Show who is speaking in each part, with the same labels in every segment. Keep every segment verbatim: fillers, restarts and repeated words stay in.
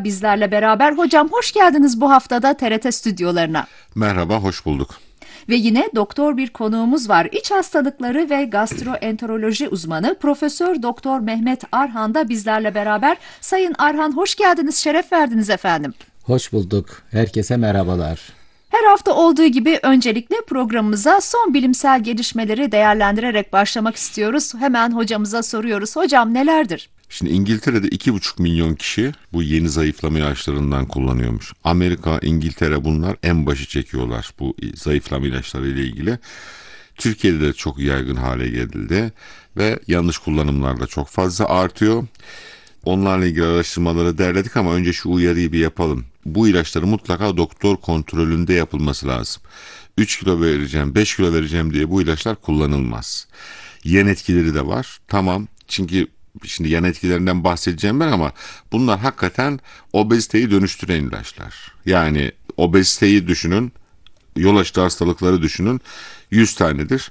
Speaker 1: bizlerle beraber. Hocam hoş geldiniz bu haftada T R T stüdyolarına.
Speaker 2: Merhaba, hoş bulduk.
Speaker 1: Ve yine doktor bir konuğumuz var. İç hastalıkları ve gastroenteroloji uzmanı Profesör Doktor Mehmet Arhan da bizlerle beraber. Sayın Arhan hoş geldiniz, şeref verdiniz efendim.
Speaker 3: Hoş bulduk. Herkese merhabalar.
Speaker 1: Her hafta olduğu gibi öncelikle programımıza son bilimsel gelişmeleri değerlendirerek başlamak istiyoruz. Hemen hocamıza soruyoruz. Hocam nelerdir?
Speaker 2: Şimdi İngiltere'de iki buçuk milyon kişi bu yeni zayıflama ilaçlarından kullanıyormuş. Amerika, İngiltere bunlar en başı çekiyorlar bu zayıflama ilaçları ile ilgili. Türkiye'de de çok yaygın hale geldi ve yanlış kullanımlar da çok fazla artıyor. Onlarla ilgili araştırmaları derledik ama önce şu uyarıyı bir yapalım. Bu ilaçları mutlaka doktor kontrolünde yapılması lazım. üç kilo vereceğim, beş kilo vereceğim diye bu ilaçlar kullanılmaz. Yan etkileri de var. Tamam, çünkü şimdi yan etkilerinden bahsedeceğim ben ama bunlar hakikaten obeziteyi dönüştüren ilaçlar. Yani obeziteyi düşünün, yol açıcı hastalıkları düşünün, yüz tanedir.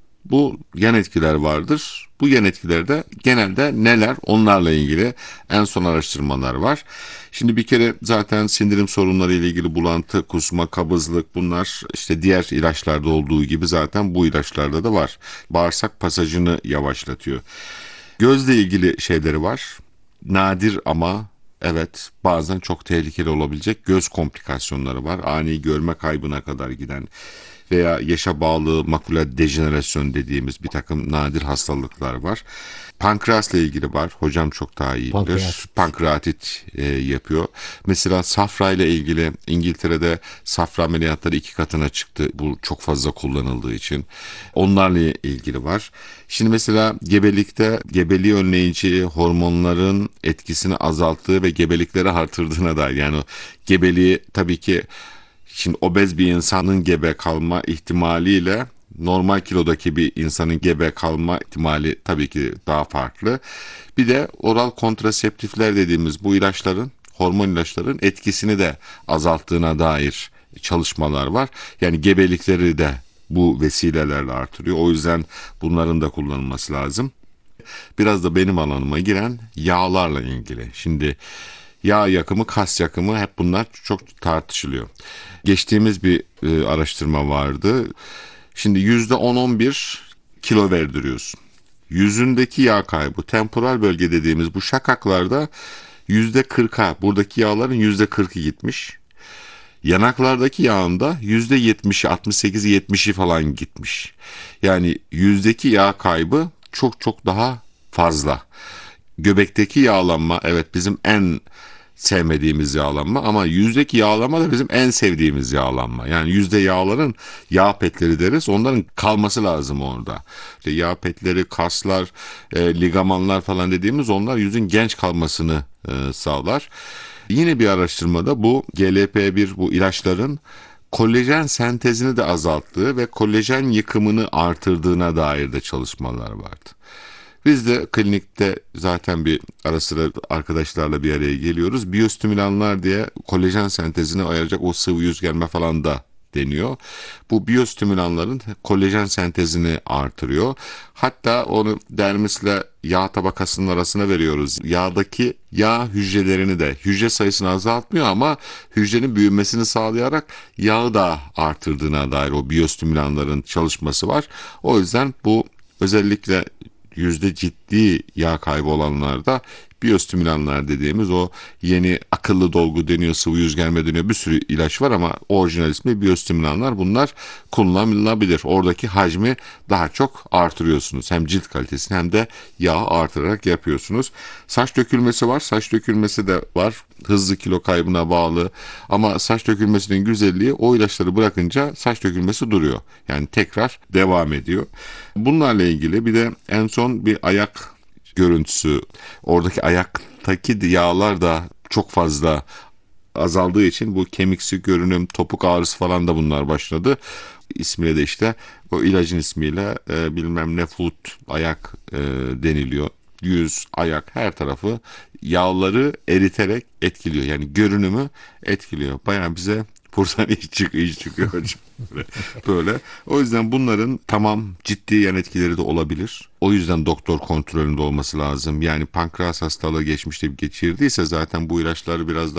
Speaker 2: Bu yan etkiler vardır. Bu yan etkilerde genelde neler, onlarla ilgili en son araştırmalar var. Şimdi bir kere zaten sindirim sorunları ile ilgili bulantı, kusma, kabızlık bunlar işte diğer ilaçlarda olduğu gibi zaten bu ilaçlarda da var. Bağırsak pasajını yavaşlatıyor. Gözle ilgili şeyleri var. Nadir ama evet bazen çok tehlikeli olabilecek göz komplikasyonları var. Ani görme kaybına kadar giden veya yaşa bağlı makula dejenerasyon dediğimiz bir takım nadir hastalıklar var. Pankreasla ilgili var. Hocam çok daha iyi bilir.
Speaker 3: Pankreatit.
Speaker 2: Pankreatit e, yapıyor. Mesela safra ile ilgili İngiltere'de safra ameliyatları iki katına çıktı. Bu çok fazla kullanıldığı için. Onlarla ilgili var. Şimdi mesela gebelikte gebeliği önleyici hormonların etkisini azalttığı ve gebelikleri artırdığına dair. Yani o gebeliği tabii ki şimdi obez bir insanın gebe kalma ihtimaliyle normal kilodaki bir insanın gebe kalma ihtimali tabii ki daha farklı. Bir de oral kontraseptifler dediğimiz bu ilaçların, hormon ilaçların etkisini de azalttığına dair çalışmalar var. Yani gebelikleri de bu vesilelerle artırıyor. O yüzden bunların da kullanılması lazım. Biraz da benim alanıma giren yağlarla ilgili. Şimdi yağ yakımı, kas yakımı hep bunlar çok tartışılıyor. Geçtiğimiz bir e, araştırma vardı. Şimdi yüzde on on bir kilo verdiriyorsun. Yüzündeki yağ kaybı, temporal bölge dediğimiz bu şakaklarda yüzde kırka, buradaki yağların yüzde kırkı gitmiş. Yanaklardaki yağında yüzde yetmişi, altmış sekizi yetmişi falan gitmiş. Yani yüzdeki yağ kaybı çok çok daha fazla. Göbekteki yağlanma evet bizim en sevmediğimiz yağlanma ama yüzdeki yağlanma da bizim en sevdiğimiz yağlanma. Yani yüzde yağların yağ petleri deriz. Onların kalması lazım orada. İşte yağ petleri, kaslar, e, ligamanlar falan dediğimiz onlar yüzün genç kalmasını e, sağlar. Yine bir araştırmada bu G L P bir bu ilaçların kolajen sentezini de azalttığı ve kolajen yıkımını artırdığına dair de çalışmalar vardı. Biz de klinikte zaten bir ara sıra arkadaşlarla bir araya geliyoruz. Biyostimülanlar diye kolajen sentezini ayıracak o sıvı yüz germe falan da deniyor. Bu biyostimülanların kolajen sentezini artırıyor. Hatta onu dermisle yağ tabakasının arasına veriyoruz. Yağdaki yağ hücrelerini de hücre sayısını azaltmıyor ama hücrenin büyümesini sağlayarak yağı da artırdığına dair o biyostimülanların çalışması var. O yüzden bu özellikle yüzde ciddi yağ kaybı olanlarda biyostimülanlar dediğimiz o yeni akıllı dolgu deniyor, sıvı yüz germe deniyor, bir sürü ilaç var ama orijinal ismi biyostimülanlar. Bunlar kullanılabilir. Oradaki hacmi daha çok artırıyorsunuz. Hem cilt kalitesini hem de yağı artırarak yapıyorsunuz. Saç dökülmesi var. Saç dökülmesi de var. Hızlı kilo kaybına bağlı. Ama saç dökülmesinin güzelliği o ilaçları bırakınca saç dökülmesi duruyor. Yani tekrar devam ediyor. Bunlarla ilgili bir de en son bir ayak görüntüsü. Oradaki ayaktaki yağlar da çok fazla azaldığı için bu kemiksi görünüm, topuk ağrısı falan da bunlar başladı. İsmiyle de işte o ilacın ismiyle e, bilmem ne foot ayak e, deniliyor. Yüz, ayak her tarafı yağları eriterek etkiliyor. Yani görünümü etkiliyor. Bayağı bize buradan iş çıkıyor, iş çıkıyor hocam. Böyle, böyle. O yüzden bunların tamam ciddi yan etkileri de olabilir. O yüzden doktor kontrolünde olması lazım. Yani pankreas hastalığı geçmişte geçirdiyse zaten bu ilaçları biraz daha